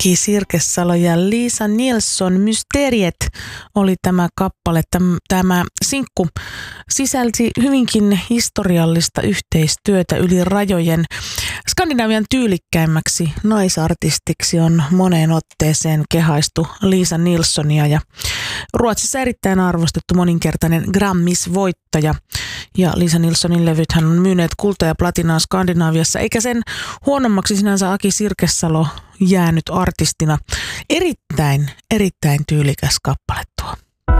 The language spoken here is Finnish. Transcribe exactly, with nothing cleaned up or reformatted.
Aki Sirkesalo ja Lisa Nilsson. Mysteriet oli tämä kappale. Täm, tämä sinkku sisälsi hyvinkin historiallista yhteistyötä yli rajojen. Skandinavian tyylikkäimmäksi naisartistiksi on moneen otteeseen kehaistu Lisa Nilssonia ja Ruotsissa erittäin arvostettu moninkertainen Grammis-voittaja. Ja Lisa Nilssonin levythän on myyneet kulta ja platinaa Skandinaviassa, eikä sen huonommaksi sinänsä Aki Sirkesalo jäänyt artistina. Erittäin, erittäin tyylikäs kappale tuo.